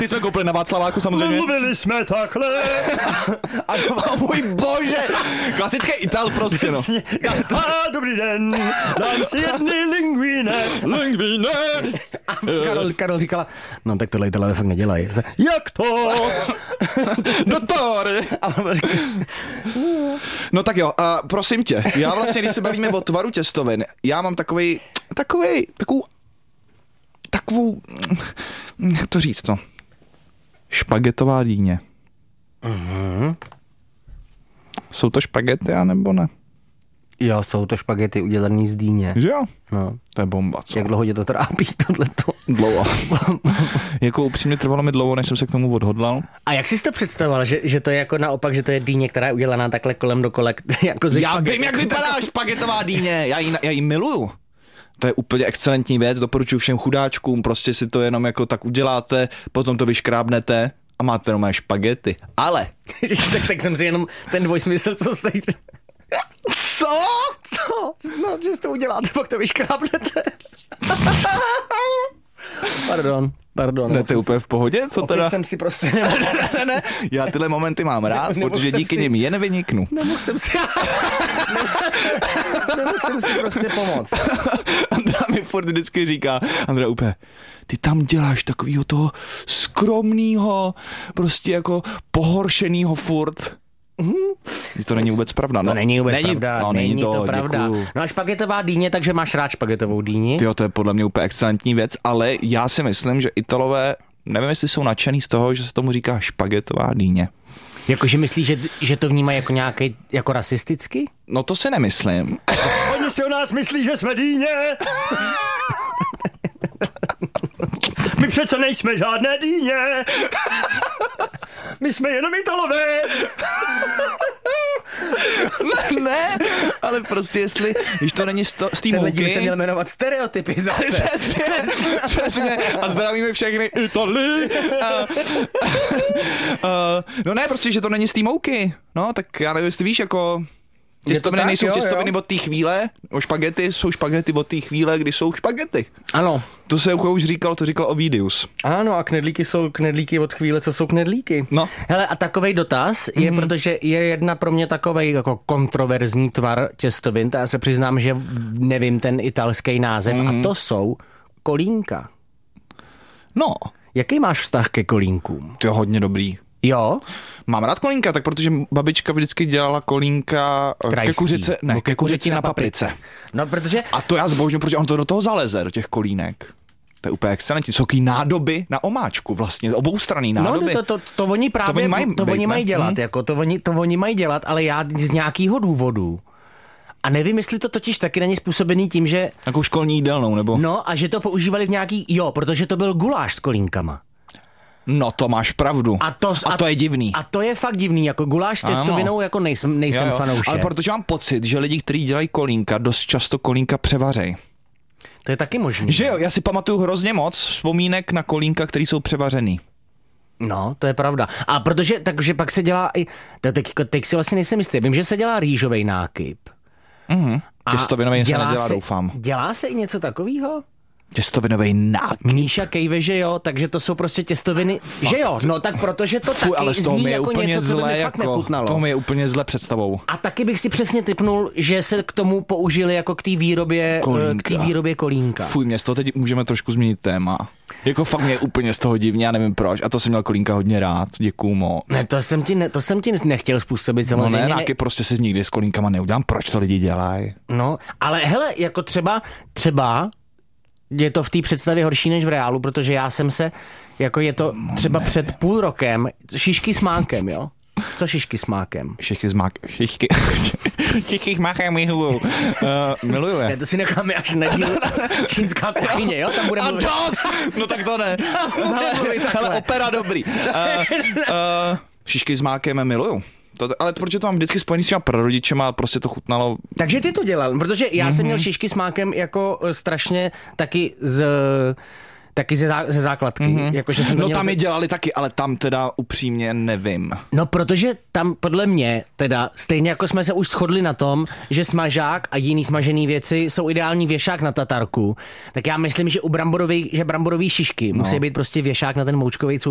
Ty jsme koupili na Václaváku samozřejmě. Mluvili jsme takhle. O můj bože. Klasický Ital prostě, no. Dobrý den, dám si jedny linguine. A Karol říkala, no tak tohle Italové fakt nedělají. Jak to? Dottore. No tak jo, prosím tě, já vlastně, když se bavíme o tvaru těstovin, já mám takovou, jak to říct, no, špagetová dýně. Jsou to špagety, anebo ne? Jo, jsou to špagety udělaný z dýně. Že jo? No. To je bomba, co? Jak dlouho tě to trápí, tohleto? Dlouho. Jako upřímně trvalo mi dlouho, než jsem se k tomu odhodlal. A jak jsi to představoval, že to je jako naopak, že to je dýně, která je udělaná takhle kolem dokola, jako ze Já špagety. vím, jak vypadá špagetová dýně, já ji miluju. To je úplně excelentní věc, doporučuji všem chudáčkům, prostě si to jenom jako tak uděláte, potom to vyškrábnete a máte jenom špagety. Ale... tak jsem si jenom ten dvojsmysl, co jste... Co? Co? No, že to uděláte, pak to vyškrábnete. Pardon. Ne, to je úplně v pohodě, co opět teda? jsem si prostě Ne, já tyhle momenty mám rád, protože díky nim jen vyniknu. Nemohl jsem si prostě pomoct. Andra mi furt vždycky říká, Andra úplně, ty tam děláš takovýho toho skromnýho, prostě jako pohoršenýho furt. To není vůbec pravda. To není vůbec pravda. No, není to pravda. Děkuju. No a špagetová dýně, takže máš rád špagetovou dýni? Tyjo, to je podle mě úplně excelentní věc, ale já si myslím, že Italové, nevím, jestli jsou nadšený z toho, že se tomu říká špagetová dýně. Jakože myslíš, že to vnímají jako nějaký, jako rasisticky? No to si nemyslím. Oni si o nás myslí, že jsme dýně. My přece nejsme žádné dýně. My jsme jenom Italové. Ne, ale prostě jestli, když to není z té Tenhle mouky... díl se měl jmenovat stereotypy zase. Přesně. A zdravíme všechny Itali. No ne, prostě, že to není z té mouky. No, tak já nevím, jestli víš, jako... Těstoviny nejsou těstoviny od té chvíle, špagety jsou špagety od té chvíle, kdy jsou špagety. Ano. To se už říkal, to říkal Ovidius. Ano, a knedlíky jsou knedlíky od chvíle, co jsou knedlíky. No. Hele, a takovej dotaz je, protože je jedna pro mě takovej jako kontroverzní tvar těstovin, to já se přiznám, že nevím ten italský název, a to jsou kolínka. No. Jaký máš vztah ke kolínkům? To je hodně dobrý. Jo? Mám rád kolínka, tak protože babička vždycky dělala kolínka ke kuřici na paprice. No, protože... A to já zbožňuji, protože on to do toho zaleze, do těch kolínek. To je úplně excelentní. Jsou takový nádoby na omáčku vlastně, oboustranný nádoby. No, to oni právě, oni mají dělat, jako, to oni mají dělat, ale já z nějakého důvodu. A nevím, jestli to totiž taky není způsobený tím, že... Jakou školní jídelnou, nebo? No, a že to používali v nějaký... Jo, protože to byl guláš s kolínkama. No, to máš pravdu. A to je divný. A to je fakt divný, jako guláš s těstovinou, jako nejsem fanoušek. Ale protože mám pocit, že lidi, kteří dělají kolínka, dost často kolínka převařejí. To je taky možný. Že jo, já si pamatuju hrozně moc vzpomínek na kolínka, který jsou převařený. No, to je pravda. A takže pak se dělá i... Teď si vlastně nejsem jistý. Vím, že se dělá rýžovej nákyp. Těstovinový se nedělá, doufám. Dělá se i něco takového? Těstovinový nákyp. Míša kejve, že jo, takže to jsou prostě těstoviny, že jo, no tak protože to taky ale zní jako něco, co by mi fakt nechutnalo. To mi je úplně zle představou. A taky bych si přesně tipnul, že se k tomu použili jako k té výrobě kolínka. Fuj, mě z toho teď můžeme trošku změnit téma. Jako fakt mě je úplně z toho divně, já nevím proč. A to jsem měl kolínka hodně rád, děkuju moc. Ne, to jsem ti nechtěl způsobit samozřejmě. No ne, náky prostě se nikdy s kolínkama neudělám, proč to lidi dělají. No, ale hele, jako třeba je to v té představě horší než v reálu, protože já jsem se, jako je to třeba před půl rokem, šišky s mákem, jo? Co šišky s mákem? Šišky s mákem miluju je. Ne, to si necháme až na díl čínská kuchyně, jo? Tam budeme mluvit. No tak to ne. Hele, opera dobrý. Šišky s mákem miluju. Ale protože to mám vždycky spojený s těma prarodičema a prostě to chutnalo. Takže ty to dělal, protože já jsem měl šišky s mákem jako strašně taky ze základky. Jako, že jsem to tam je dělali taky, ale tam teda upřímně nevím. No, protože tam podle mě teda stejně jako jsme se už shodli na tom, že smažák a jiný smažený věci jsou ideální věšák na tatarku, tak já myslím, že bramborový šišky musí být prostě věšák na ten moučkový